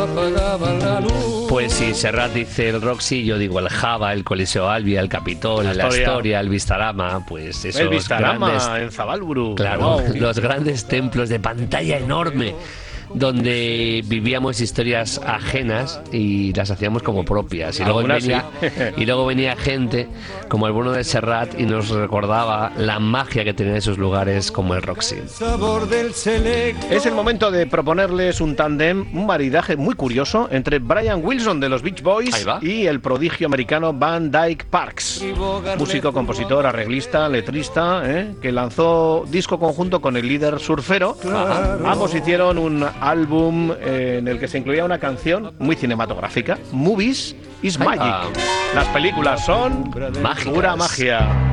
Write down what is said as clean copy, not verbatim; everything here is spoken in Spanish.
Pues si Serrat dice el Roxy, yo digo el Java, el Coliseo Albia, el Capitol, la Astoria, el Vistarama, pues esos el Vistarama grandes, en Zabalburu. claro, Wow. los grandes templos de pantalla enorme donde vivíamos historias ajenas y las hacíamos como propias. Y luego venía gente como el Bruno de Serrat y nos recordaba la magia que tenían esos lugares como el Roxy. Es el momento de proponerles un tándem, un maridaje muy curioso entre Brian Wilson de los Beach Boys y el prodigio americano Van Dyke Parks, músico, compositor, arreglista, letrista, que lanzó disco conjunto con el líder surfero. Ambos hicieron un álbum en el que se incluía una canción muy cinematográfica, Movies is Magic. Las películas son mágicas. Pura magia.